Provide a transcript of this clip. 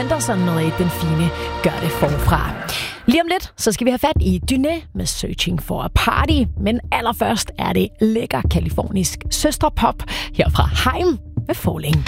Anderson med den fine Gør det forfra. Lige om lidt, så skal vi have fat i Dyné med Searching for a Party, men allerførst er det lækker kalifornisk søstrepop her fra Haim med Falling.